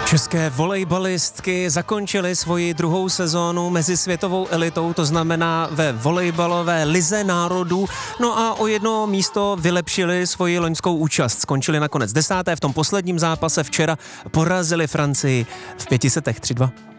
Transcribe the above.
České volejbalistky zakončily svoji druhou sezónu mezi světovou elitou, to znamená ve volejbalové lize národů, no a o jedno místo vylepšili svoji loňskou účast. Skončili nakonec 10. v tom posledním zápase včera, porazili Francii v 5 setech 3-2.